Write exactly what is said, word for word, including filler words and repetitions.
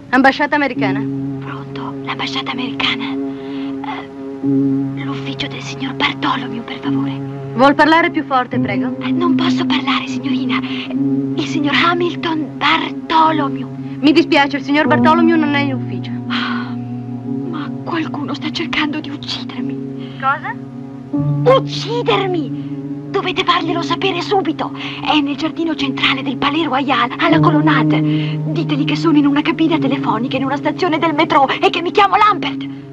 Ambasciata americana. Pronto, l'ambasciata americana. Uh, l'ufficio del signor Bartolomeo, per favore. Vuol parlare più forte, prego? Uh, non posso parlare, signorina. Il signor Hamilton Bartolomeo. Mi dispiace, il signor Bartolomeo non è in ufficio. Oh, ma qualcuno sta cercando di uccidermi. Cosa? Uccidermi! Dovete farglielo sapere subito. È nel giardino centrale del Palais Royal, alla Colonnade. Diteli che sono in una cabina telefonica in una stazione del metro e che mi chiamo Lambert.